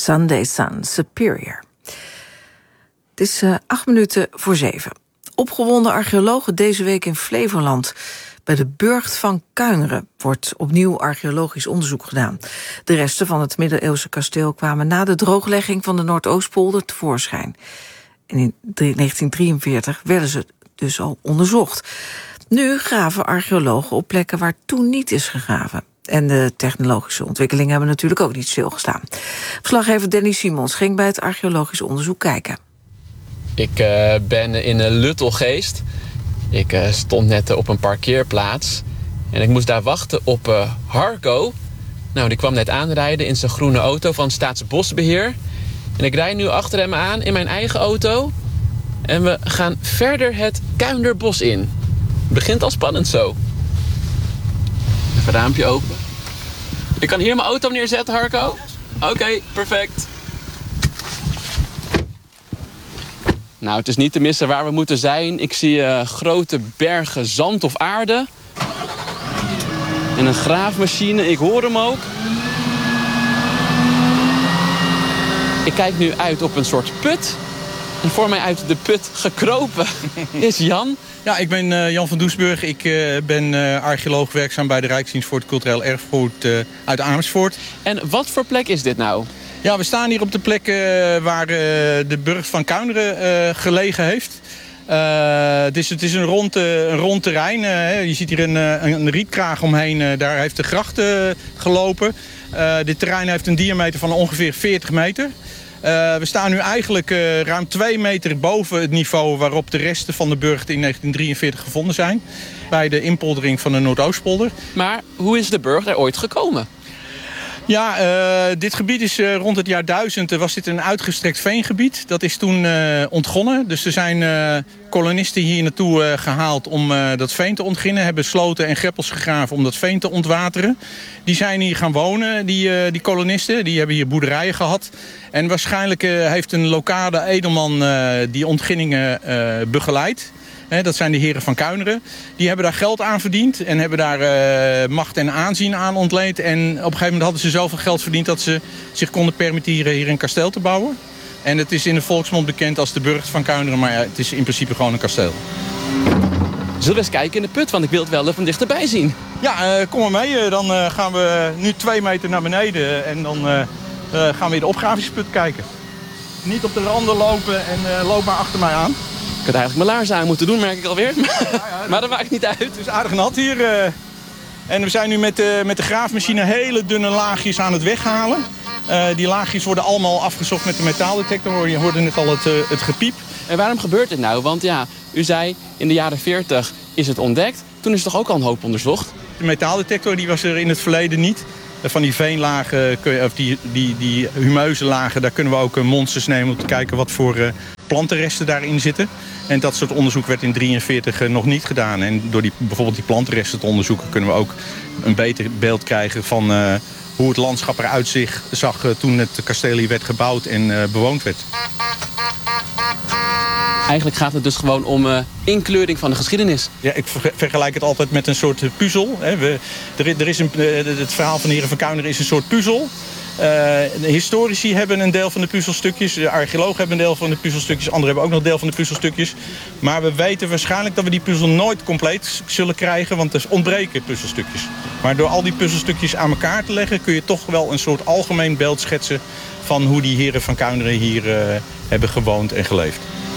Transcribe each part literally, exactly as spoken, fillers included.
Sunday Sun Superior. Het is uh, acht minuten voor zeven. Opgewonden archeologen deze week in Flevoland. Bij de Burcht van Kuijneren wordt opnieuw archeologisch onderzoek gedaan. De resten van het middeleeuwse kasteel kwamen na de drooglegging van de Noordoostpolder tevoorschijn. En in negentien drieënveertig werden ze dus al onderzocht. Nu graven archeologen op plekken waar toen niet is gegraven. En de technologische ontwikkelingen hebben natuurlijk ook niet stilgestaan. Verslaggever Danny Simons ging bij het archeologisch onderzoek kijken. Ik uh, ben in uh, Luttelgeest. Ik uh, stond net uh, op een parkeerplaats. En ik moest daar wachten op uh, Harco. Nou, die kwam net aanrijden in zijn groene auto van Staatsbosbeheer. En ik rijd nu achter hem aan in mijn eigen auto. En we gaan verder het Kuinderbos in. Het begint al spannend zo. Even raampje open. Ik kan hier mijn auto neerzetten, Harco? Oké, okay, perfect. Nou, het is niet te missen waar we moeten zijn. Ik zie uh, grote bergen zand of aarde. En een graafmachine, ik hoor hem ook. Ik kijk nu uit op een soort put. En voor mij uit de put gekropen is Jan. Ja, ik ben uh, Jan van Doesburg. Ik uh, ben uh, archeoloog werkzaam bij de Rijksdienst voor het Cultureel Erfgoed uh, uit Amersfoort. En wat voor plek is dit nou? Ja, we staan hier op de plek uh, waar uh, de Burcht van Kuijneren uh, gelegen heeft. Uh, het, is, het is een rond, uh, een rond terrein. Uh, je ziet hier een, uh, een rietkraag omheen. Uh, daar heeft de gracht uh, gelopen. Uh, dit terrein heeft een diameter van ongeveer veertig meter. Uh, we staan nu eigenlijk uh, ruim twee meter boven het niveau waarop de resten van de burcht in negentien drieënveertig gevonden zijn. Bij de inpoldering van de Noordoostpolder. Maar hoe is de burcht er ooit gekomen? Ja, uh, dit gebied is uh, rond het jaar duizend uh, was dit een uitgestrekt veengebied. Dat is toen uh, ontgonnen. Dus er zijn uh, kolonisten hier naartoe uh, gehaald om uh, dat veen te ontginnen. Hebben sloten en greppels gegraven om dat veen te ontwateren. Die zijn hier gaan wonen, die, uh, die kolonisten. Die hebben hier boerderijen gehad. En waarschijnlijk uh, heeft een lokale edelman uh, die ontginningen uh, begeleid. He, dat zijn de heren van Kuijneren. Die hebben daar geld aan verdiend en hebben daar uh, macht en aanzien aan ontleend. En op een gegeven moment hadden ze zoveel geld verdiend dat ze zich konden permitteren hier een kasteel te bouwen. En het is in de volksmond bekend als de Burcht van Kuijneren, maar ja, het is in principe gewoon een kasteel. Zullen we eens kijken in de put, want ik wil het wel van dichterbij zien. Ja, uh, kom maar mee. Dan uh, gaan we nu twee meter naar beneden en dan uh, uh, gaan we in de opgravingsput kijken. Niet op de randen lopen en uh, loop maar achter mij aan. Ik had eigenlijk mijn laarzen aan moeten doen, merk ik alweer. Ja, ja, maar dat maakt niet uit. Het is aardig nat hier. Uh, en we zijn nu met de, met de graafmachine hele dunne laagjes aan het weghalen. Uh, die laagjes worden allemaal afgezocht met de metaaldetector. Je hoorde net al het, uh, het gepiep. En waarom gebeurt dit nou? Want ja, u zei in de jaren veertig is het ontdekt. Toen is het toch ook al een hoop onderzocht? De metaaldetector die was er in het verleden niet. Van die veenlagen, of die, die, die humeuze lagen, daar kunnen we ook monsters nemen om te kijken wat voor uh, plantenresten daarin zitten. En dat soort onderzoek werd in negentien drieënveertig nog niet gedaan. En door die, bijvoorbeeld die plantenresten te onderzoeken kunnen we ook een beter beeld krijgen van uh, hoe het landschap eruit zich, zag uh, toen het kasteel hier werd gebouwd en uh, bewoond werd. Eigenlijk gaat het dus gewoon om uh, inkleuring van de geschiedenis. Ja, ik vergelijk het altijd met een soort puzzel. Hè. We, er, er is een, het verhaal van de heren van Kuijneren is een soort puzzel. Uh, de historici hebben een deel van de puzzelstukjes. De archeologen hebben een deel van de puzzelstukjes. Anderen hebben ook nog een deel van de puzzelstukjes. Maar we weten waarschijnlijk dat we die puzzel nooit compleet zullen krijgen. Want er ontbreken puzzelstukjes. Maar door al die puzzelstukjes aan elkaar te leggen kun je toch wel een soort algemeen beeld schetsen van hoe die heren van Kuijneren hier uh, hebben gewoond en geleefd.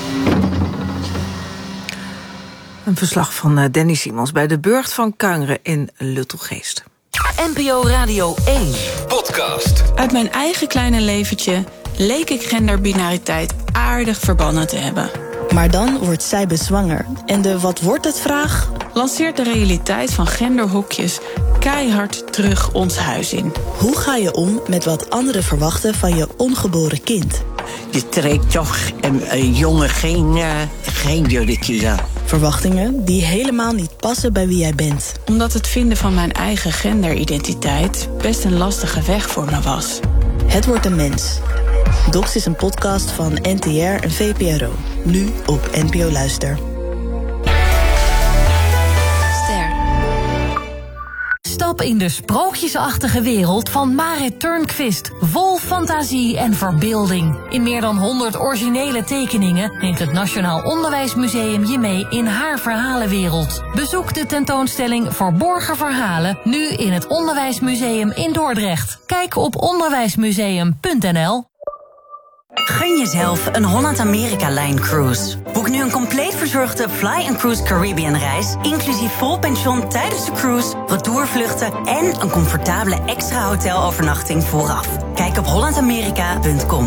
Een verslag van Danny Simons bij de Burcht van Kuijneren in Luttelgeest. N P O Radio één. Podcast. Uit mijn eigen kleine leventje leek ik genderbinariteit aardig verbannen te hebben. Maar dan wordt zij bezwanger. En de wat wordt het vraag lanceert de realiteit van genderhokjes keihard terug ons huis in. Hoe ga je om met wat anderen verwachten van je ongeboren kind? Je trekt toch een, een jongen geen, uh, geen jurkje aan. Verwachtingen die helemaal niet passen bij wie jij bent. Omdat het vinden van mijn eigen genderidentiteit best een lastige weg voor me was. Het wordt een mens. Docs is een podcast van N T R en V P R O. Nu op N P O Luister. Ster. Stap Instap in de sprookjesachtige wereld van Marit Turnquist. Vol fantasie en verbeelding. In meer dan honderd originele tekeningen neemt het Nationaal Onderwijsmuseum je mee in haar verhalenwereld. Bezoek de tentoonstelling Verborgen Verhalen nu in het Onderwijsmuseum in Dordrecht. Kijk op onderwijsmuseum punt n l. Gun jezelf een Holland-Amerika-Line cruise. Boek nu een compleet verzorgde Fly and Cruise Caribbean reis, inclusief vol pension tijdens de cruise, retourvluchten en een comfortabele extra hotelovernachting vooraf. Kijk op holland amerika punt com.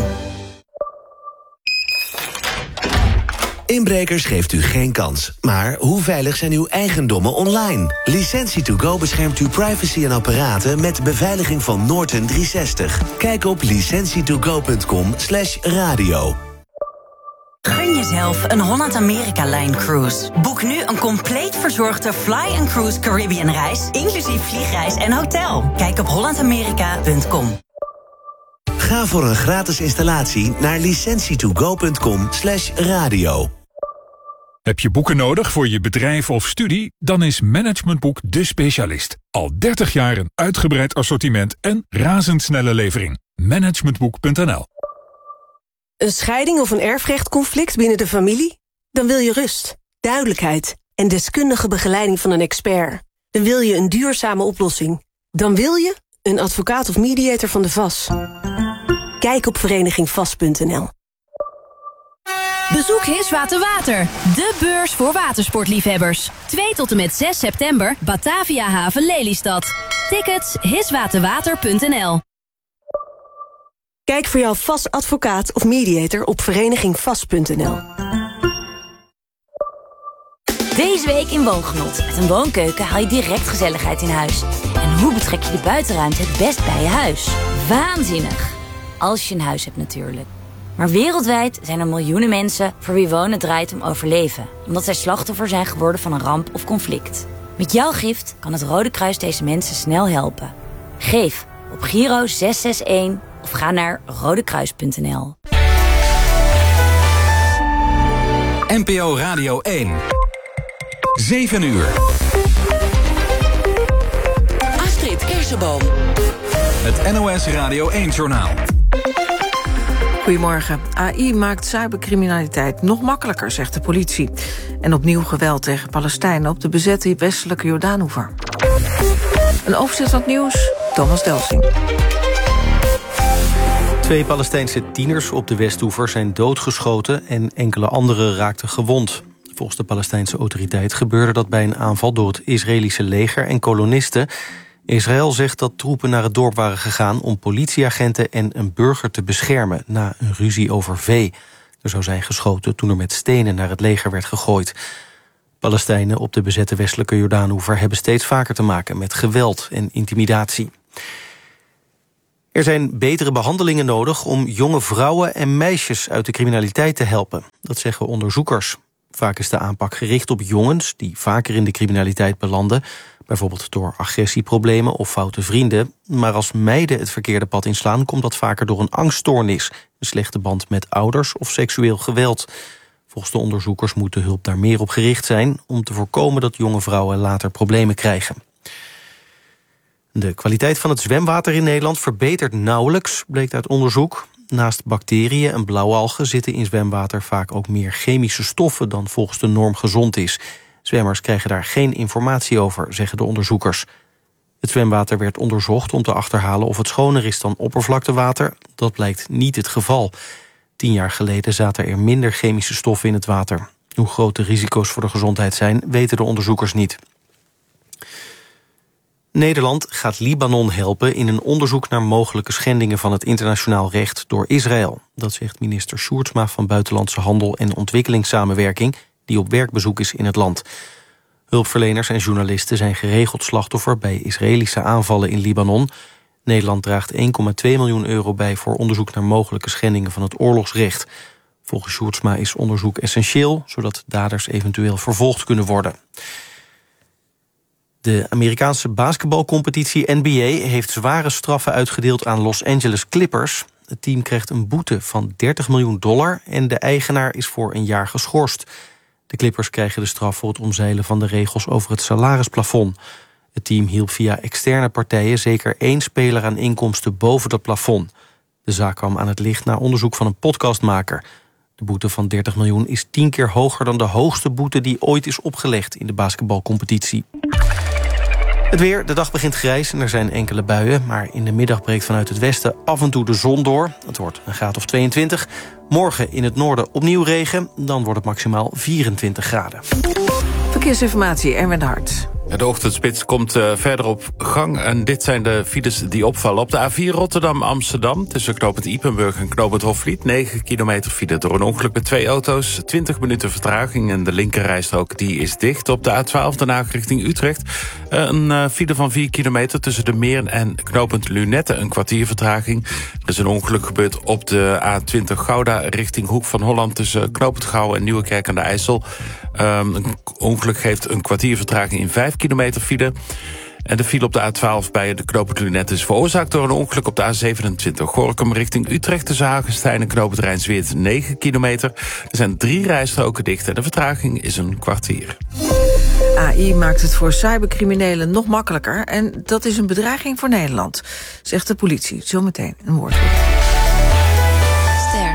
Inbrekers geeft u geen kans. Maar hoe veilig zijn uw eigendommen online? Licentie to go beschermt uw privacy en apparaten met beveiliging van Norton driehonderdzestig. Kijk op licentie to go punt com slash radio. Gun jezelf een Holland-Amerika-Line cruise. Boek nu een compleet verzorgde Fly and Cruise Caribbean reis, inclusief vliegreis en hotel. Kijk op holland amerika punt com. Ga voor een gratis installatie naar licentie to go punt com slash radio. Heb je boeken nodig voor je bedrijf of studie? Dan is Managementboek de specialist. Al dertig jaar een uitgebreid assortiment en razendsnelle levering. Managementboek punt n l. Een scheiding of een erfrechtconflict binnen de familie? Dan wil je rust, duidelijkheid en deskundige begeleiding van een expert. Dan wil je een duurzame oplossing. Dan wil je een advocaat of mediator van de V A S. Kijk op vereniging vast punt n l. Bezoek Hiswater Water, de beurs voor watersportliefhebbers. twee tot en met zes september, Batavia Haven Lelystad. Tickets hiswaterwater punt n l. Kijk voor jouw V A S-advocaat of mediator op vereniging vast punt n l. Deze week in Woongenot. Met een woonkeuken haal je direct gezelligheid in huis. En hoe betrek je de buitenruimte het best bij je huis? Waanzinnig! Als je een huis hebt natuurlijk. Maar wereldwijd zijn er miljoenen mensen voor wie wonen draait om overleven. Omdat zij slachtoffer zijn geworden van een ramp of conflict. Met jouw gift kan het Rode Kruis deze mensen snel helpen. Geef op Giro zes zes een of ga naar rodekruis punt n l. N P O Radio één. zeven uur. Astrid Kersenboom. Het N O S Radio één-journaal. Goedemorgen. A I maakt cybercriminaliteit nog makkelijker, zegt de politie. En opnieuw geweld tegen Palestijnen op de bezette westelijke Jordaanoever. Een overzicht van het nieuws, Thomas Delsing. Twee Palestijnse tieners op de Westoever zijn doodgeschoten en enkele anderen raakten gewond. Volgens de Palestijnse autoriteit gebeurde dat bij een aanval door het Israëlische leger en kolonisten. Israël zegt dat troepen naar het dorp waren gegaan om politieagenten en een burger te beschermen na een ruzie over vee. Er zou zijn geschoten toen er met stenen naar het leger werd gegooid. Palestijnen op de bezette westelijke Jordaanoever hebben steeds vaker te maken met geweld en intimidatie. Er zijn betere behandelingen nodig om jonge vrouwen en meisjes uit de criminaliteit te helpen. Dat zeggen onderzoekers. Vaak is de aanpak gericht op jongens die vaker in de criminaliteit belanden, bijvoorbeeld door agressieproblemen of foute vrienden. Maar als meiden het verkeerde pad inslaan, komt dat vaker door een angststoornis, een slechte band met ouders of seksueel geweld. Volgens de onderzoekers moet de hulp daar meer op gericht zijn om te voorkomen dat jonge vrouwen later problemen krijgen. De kwaliteit van het zwemwater in Nederland verbetert nauwelijks, bleek uit onderzoek. Naast bacteriën en blauwalgen zitten in zwemwater vaak ook meer chemische stoffen dan volgens de norm gezond is. Zwemmers krijgen daar geen informatie over, zeggen de onderzoekers. Het zwemwater werd onderzocht om te achterhalen of het schoner is dan oppervlaktewater. Dat blijkt niet het geval. Tien jaar geleden zaten er minder chemische stoffen in het water. Hoe groot de risico's voor de gezondheid zijn, weten de onderzoekers niet. Nederland gaat Libanon helpen in een onderzoek naar mogelijke schendingen van het internationaal recht door Israël. Dat zegt minister Sjoerdsma van Buitenlandse Handel en Ontwikkelingssamenwerking, die op werkbezoek is in het land. Hulpverleners en journalisten zijn geregeld slachtoffer bij Israëlische aanvallen in Libanon. Nederland draagt één komma twee miljoen euro bij voor onderzoek naar mogelijke schendingen van het oorlogsrecht. Volgens Sjoerdsma is onderzoek essentieel, zodat daders eventueel vervolgd kunnen worden. De Amerikaanse basketbalcompetitie N B A heeft zware straffen uitgedeeld aan Los Angeles Clippers. Het team krijgt een boete van dertig miljoen dollar en de eigenaar is voor een jaar geschorst. De Clippers krijgen de straf voor het omzeilen van de regels over het salarisplafond. Het team hielp via externe partijen zeker één speler aan inkomsten boven dat plafond. De zaak kwam aan het licht na onderzoek van een podcastmaker. De boete van dertig miljoen is tien keer hoger dan de hoogste boete die ooit is opgelegd in de basketbalcompetitie. Het weer, de dag begint grijs en er zijn enkele buien, maar in de middag breekt vanuit het westen af en toe de zon door. Het wordt een graad of tweeëntwintig. Morgen in het noorden opnieuw regen, dan wordt het maximaal vierentwintig graden. Verkeersinformatie, Erwin de Hart. De ochtendspits komt uh, verder op gang en dit zijn de files die opvallen. Op de A vier Rotterdam-Amsterdam tussen knooppunt Ypenburg en knooppunt Hofvliet. negen kilometer file door een ongeluk met twee auto's. twintig minuten vertraging en de linkerrijstrook die is dicht. Op de A twaalf Den Haag richting Utrecht. Uh, een uh, file van vier kilometer tussen de Meern en knooppunt Lunette. Een kwartier vertraging. Er is een ongeluk gebeurd op de A twintig Gouda richting Hoek van Holland tussen knooppunt Gouwen en Nieuwekerk aan de IJssel. Um, een ongeluk geeft een kwartier vertraging in vijf kilometer file. En de file op de A twaalf bij de knooppunt Lunette is veroorzaakt door een ongeluk op de A zevenentwintig. Gorinchem richting Utrecht tussen Hagestein en knooppunt Rijnsweert negen kilometer. Er zijn drie rijstroken dicht en de vertraging is een kwartier. A I maakt het voor cybercriminelen nog makkelijker en dat is een bedreiging voor Nederland, zegt de politie. Zometeen een woordvoerder. Ster.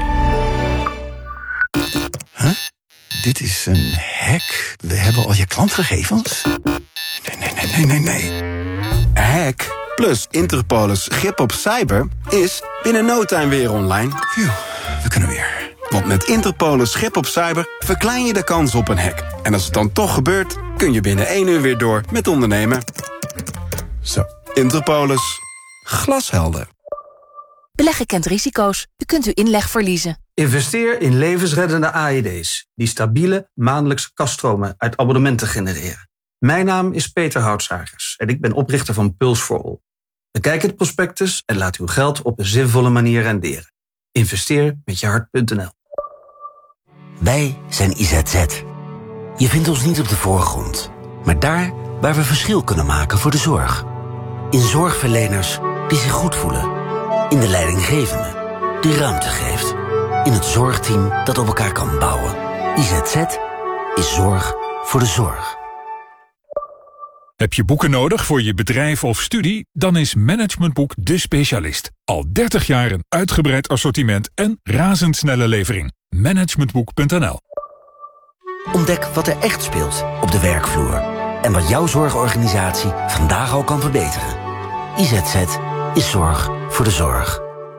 Huh? Dit is een hack. We hebben al je klantgegevens. Nee, nee, nee, nee, nee, nee. Hack plus Interpolis grip op cyber is binnen no time weer online. Phew, we kunnen weer. Want met Interpolis grip op cyber verklein je de kans op een hack. En als het dan toch gebeurt, kun je binnen één uur weer door met ondernemen. Zo, Interpolis. Glashelder. Beleggen kent risico's. U kunt uw inleg verliezen. Investeer in levensreddende A E D's... die stabiele maandelijkse kaststromen uit abonnementen genereren. Mijn naam is Peter Houtsagers en ik ben oprichter van Pulse for All. Bekijk het prospectus en laat uw geld op een zinvolle manier renderen. Investeer met je hart punt n l. Wij zijn I Z Z. Je vindt ons niet op de voorgrond, maar daar waar we verschil kunnen maken voor de zorg. In zorgverleners die zich goed voelen. In de leidinggevende die ruimte geeft. In het zorgteam dat op elkaar kan bouwen. I Z Z is zorg voor de zorg. Heb je boeken nodig voor je bedrijf of studie? Dan is Management Boek de specialist. Al dertig jaar een uitgebreid assortiment en razendsnelle levering. managementboek punt n l. Ontdek wat er echt speelt op de werkvloer. En wat jouw zorgorganisatie vandaag al kan verbeteren. I Z Z is zorg voor de zorg.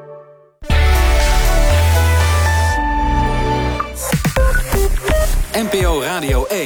N P O Radio één.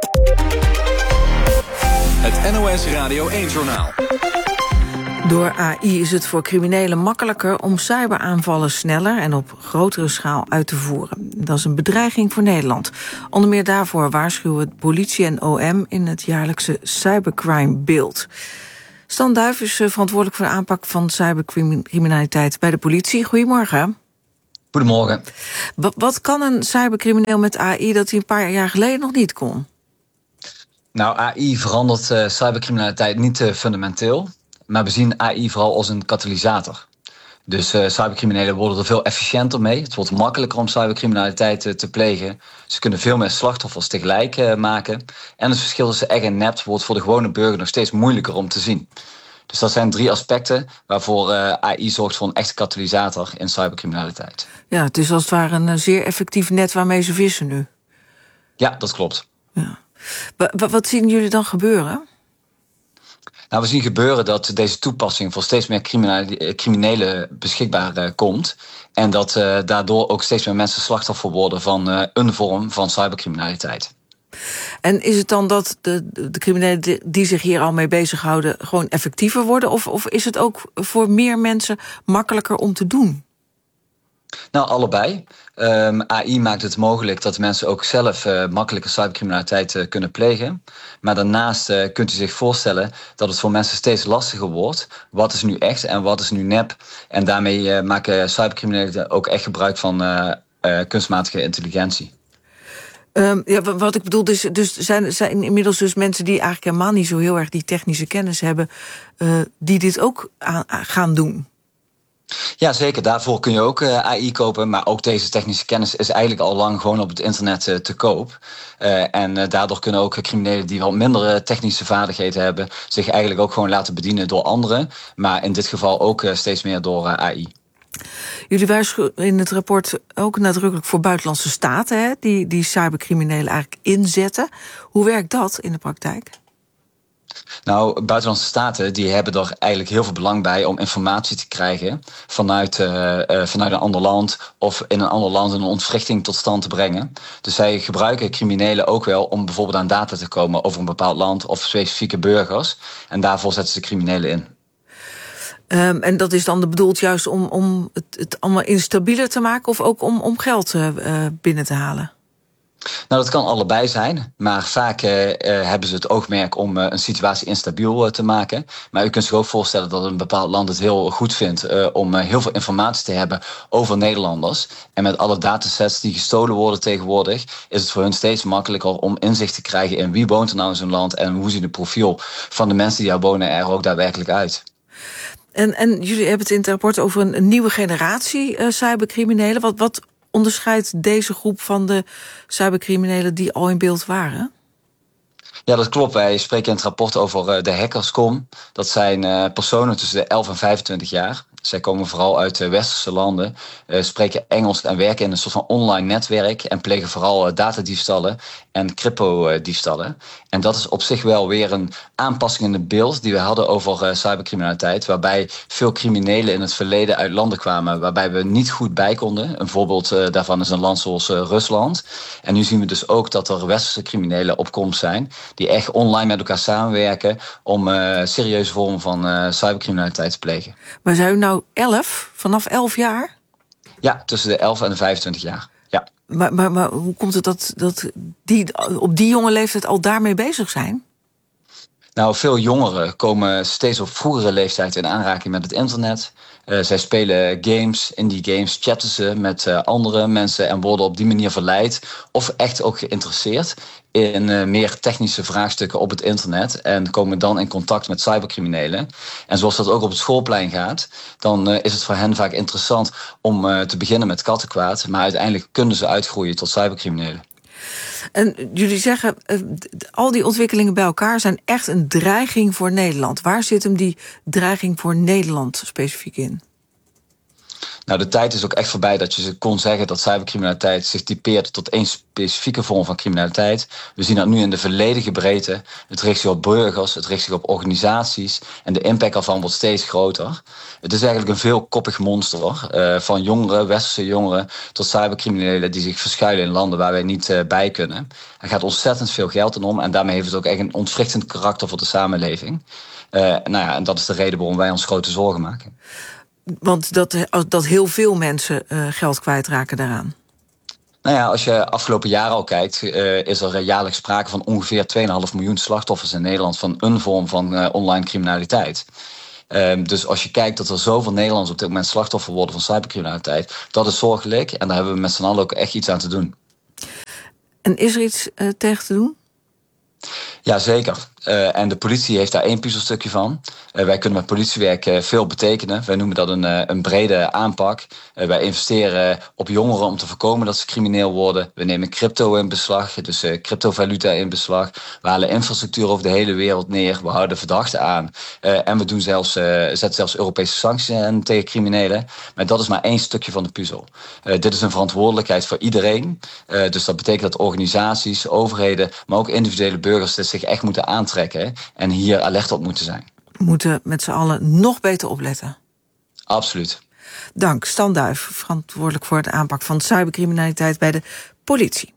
Het N O S Radio één-journaal. Door A I is het voor criminelen makkelijker om cyberaanvallen sneller en op grotere schaal uit te voeren. Dat is een bedreiging voor Nederland. Onder meer daarvoor waarschuwen politie en O M in het jaarlijkse cybercrime-beeld. Stan Duif is verantwoordelijk voor de aanpak van cybercriminaliteit bij de politie. Goedemorgen. Goedemorgen. Wat, wat kan een cybercrimineel met A I dat hij een paar jaar geleden nog niet kon? Nou, A I verandert uh, cybercriminaliteit niet uh, fundamenteel. Maar we zien A I vooral als een katalysator. Dus uh, cybercriminelen worden er veel efficiënter mee. Het wordt makkelijker om cybercriminaliteit uh, te plegen. Ze kunnen veel meer slachtoffers tegelijk uh, maken. En het verschil tussen echt en nep wordt voor de gewone burger nog steeds moeilijker om te zien. Dus dat zijn drie aspecten waarvoor uh, A I zorgt voor een echte katalysator in cybercriminaliteit. Ja, het is als het ware een zeer effectief net waarmee ze vissen nu. Ja, dat klopt. Ja. Wat zien jullie dan gebeuren? Nou, we zien gebeuren dat deze toepassing voor steeds meer criminelen beschikbaar uh, komt. En dat uh, daardoor ook steeds meer mensen slachtoffer worden van uh, een vorm van cybercriminaliteit. En is het dan dat de, de criminelen die zich hier al mee bezighouden gewoon effectiever worden? Of, of is het ook voor meer mensen makkelijker om te doen? Nou, allebei. Um, A I maakt het mogelijk dat mensen ook zelf uh, makkelijker cybercriminaliteit uh, kunnen plegen. Maar daarnaast uh, kunt u zich voorstellen dat het voor mensen steeds lastiger wordt. Wat is nu echt en wat is nu nep? En daarmee uh, maken cybercriminelen ook echt gebruik van uh, uh, kunstmatige intelligentie. Um, ja, wat ik bedoel, dus, dus zijn, zijn inmiddels dus mensen die eigenlijk helemaal niet zo heel erg die technische kennis hebben, uh, die dit ook aan, aan gaan doen? Ja, zeker. Daarvoor kun je ook uh, A I kopen. Maar ook deze technische kennis is eigenlijk al lang gewoon op het internet uh, te koop. Uh, en uh, daardoor kunnen ook criminelen die wat mindere technische vaardigheden hebben zich eigenlijk ook gewoon laten bedienen door anderen. Maar in dit geval ook uh, steeds meer door uh, A I. Jullie waarschuwen in het rapport ook nadrukkelijk voor buitenlandse staten, hè, die, die cybercriminelen eigenlijk inzetten. Hoe werkt dat in de praktijk? Nou, buitenlandse staten die hebben er eigenlijk heel veel belang bij om informatie te krijgen vanuit, uh, uh, vanuit een ander land of in een ander land een ontwrichting tot stand te brengen. Dus zij gebruiken criminelen ook wel om bijvoorbeeld aan data te komen over een bepaald land of specifieke burgers. En daarvoor zetten ze criminelen in. Um, en dat is dan bedoeld juist om, om het, het allemaal instabieler te maken of ook om, om geld uh, binnen te halen? Nou, dat kan allebei zijn. Maar vaak uh, uh, hebben ze het oogmerk om uh, een situatie instabiel uh, te maken. Maar u kunt zich ook voorstellen dat een bepaald land het heel goed vindt uh, om uh, heel veel informatie te hebben over Nederlanders. En met alle datasets die gestolen worden tegenwoordig, is het voor hun steeds makkelijker om inzicht te krijgen in wie woont er nou in zo'n land en hoe ziet het profiel van de mensen die daar wonen er ook daadwerkelijk uit. En, en jullie hebben het in het rapport over een, een nieuwe generatie uh, cybercriminelen. Wat, wat onderscheidt deze groep van de cybercriminelen die al in beeld waren? Ja, dat klopt. Wij spreken in het rapport over uh, de hackerscom. Dat zijn uh, personen tussen de elf en vijfentwintig jaar. Zij komen vooral uit uh, westerse landen, uh, spreken Engels en werken in een soort van online netwerk en plegen vooral uh, datadiefstallen en crypto-diefstallen. En dat is op zich wel weer een aanpassing in het beeld die we hadden over uh, cybercriminaliteit, waarbij veel criminelen in het verleden uit landen kwamen waarbij we niet goed bij konden. Een voorbeeld uh, daarvan is een land zoals uh, Rusland. En nu zien we dus ook dat er westerse criminelen op komst zijn die echt online met elkaar samenwerken om uh, serieuze vormen van uh, cybercriminaliteit te plegen. Maar zijn u nou elf, vanaf elf jaar? Ja, tussen de elf en de vijfentwintig jaar. Ja. Maar, maar, maar hoe komt het dat, dat die op die jonge leeftijd al daarmee bezig zijn? Nou, veel jongeren komen steeds op vroegere leeftijd in aanraking met het internet. Uh, zij spelen games, in die games chatten ze met uh, andere mensen en worden op die manier verleid of echt ook geïnteresseerd in uh, meer technische vraagstukken op het internet en komen dan in contact met cybercriminelen. En zoals dat ook op het schoolplein gaat, dan uh, is het voor hen vaak interessant om uh, te beginnen met kattenkwaad, maar uiteindelijk kunnen ze uitgroeien tot cybercriminelen. En jullie zeggen, uh, al die ontwikkelingen bij elkaar zijn echt een dreiging voor Nederland. Waar zit hem die dreiging voor Nederland specifiek in? Nou, de tijd is ook echt voorbij dat je kon zeggen dat cybercriminaliteit zich typeert tot één specifieke vorm van criminaliteit. We zien dat nu in de volledige breedte. Het richt zich op burgers, het richt zich op organisaties en de impact ervan wordt steeds groter. Het is eigenlijk een veelkoppig monster, uh, van jongeren, westerse jongeren, tot cybercriminelen die zich verschuilen in landen waar wij niet uh, bij kunnen. Er gaat ontzettend veel geld in om en daarmee heeft het ook echt een ontwrichtend karakter voor de samenleving. Uh, nou ja, en dat is de reden waarom wij ons grote zorgen maken. Want dat, dat heel veel mensen uh, geld kwijtraken daaraan. Nou ja, als je afgelopen jaren al kijkt, uh, is er jaarlijks sprake van ongeveer twee komma vijf miljoen slachtoffers in Nederland van een vorm van uh, online criminaliteit. Uh, dus als je kijkt dat er zoveel Nederlanders op dit moment slachtoffer worden van cybercriminaliteit, dat is zorgelijk en daar hebben we met z'n allen ook echt iets aan te doen. En is er iets uh, tegen te doen? Ja, zeker. Uh, en de politie heeft daar één puzzelstukje van. Uh, wij kunnen met politiewerk uh, veel betekenen. Wij noemen dat een, uh, een brede aanpak. Uh, wij investeren op jongeren om te voorkomen dat ze crimineel worden. We nemen crypto in beslag, dus uh, cryptovaluta in beslag. We halen infrastructuur over de hele wereld neer. We houden verdachten aan. Uh, en we doen zelfs, uh, zetten zelfs Europese sancties in tegen criminelen. Maar dat is maar één stukje van de puzzel. Uh, dit is een verantwoordelijkheid voor iedereen. Uh, dus dat betekent dat organisaties, overheden, maar ook individuele burgers dit zich echt moeten aantrekken. En hier alert op moeten zijn. We moeten met z'n allen nog beter opletten. Absoluut. Dank, Stan Duif, verantwoordelijk voor de aanpak van cybercriminaliteit bij de politie.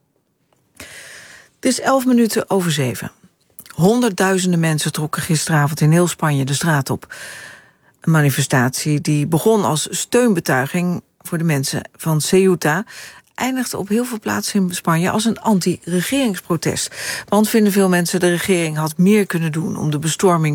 Het is elf minuten over zeven. Honderdduizenden mensen trokken gisteravond in heel Spanje de straat op. Een manifestatie die begon als steunbetuiging voor de mensen van Ceuta, eindigde op heel veel plaatsen in Spanje als een anti-regeringsprotest. Want vinden veel mensen de regering had meer kunnen doen om de bestorming